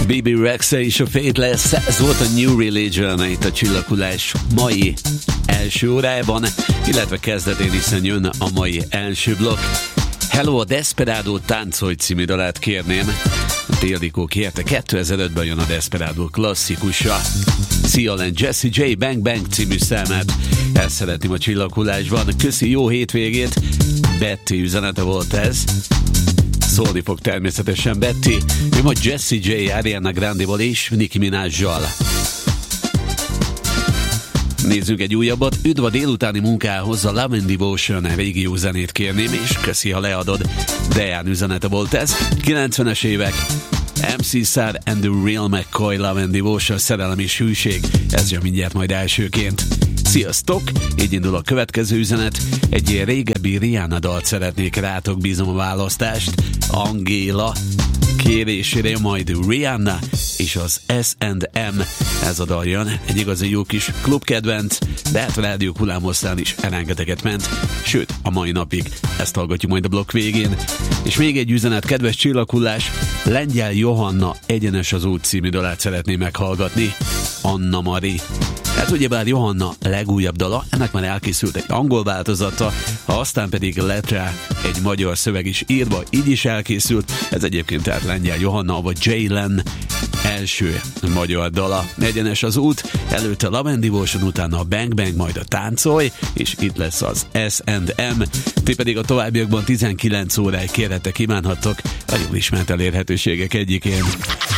Bebe Rexha és a Faithless, ez volt a New Religion itt a Csillaghullás mai első órájában, illetve kezdetén, hiszen jön a mai első blokk. Hello, a Desperado Táncolj című dalát kérném. A Ildikó kérte, 2005-ben jön a Desperado klasszikusa. Seal and Jesse J Bang Bang című számát. Ezt szeretném a Csillaghullásban. Köszi, jó hétvégét. Betty üzenete volt ez. Szólni fog természetesen Betty. Ő majd Jesse J, Ariana Grande-val és Nicki Minaj-jal. Nézzük egy újabbat. Üdv a délutáni munkához, a Love and Devotion régi jó zenét kérném, és köszi, ha leadod. Dejan üzenete volt ez. 90-es évek. MC Szár and the Real McCoy, Love and Devotion, szerelem és hűség. Ez jön mindjárt majd elsőként. Sziasztok! Így indul a következő üzenet. Egy ilyen régebbi Rihanna dalt szeretnék rátok, bízom a választást. Angéla kérésére majd Rihanna és az S&M. Ez a dal jön. Egy igazi jó kis klubkedvenc, de hát a rádió hullámosztán is rengeteget ment. Sőt, a mai napig ezt hallgatjuk majd a blokk végén. És még egy üzenet, kedves Csillaghullás, Lengyel Johanna Egyenes az út című dalát szeretném meghallgatni. Anna Mari. Hát ugyebár Johanna legújabb dala, ennek már elkészült egy angol változata, aztán pedig lett rá egy magyar szöveg is írva, így is elkészült. Ez egyébként tehát Lengyel Johanna vagy Jaylen első magyar dala. Egyenes az út, előtte a Love and Devotion, utána a Bang Bang, majd a Táncolj, és itt lesz az S&M. Ti pedig a továbbiakban 19 óráig kérhetek, kívánhattok a jól ismert elérhetőségek egyikén.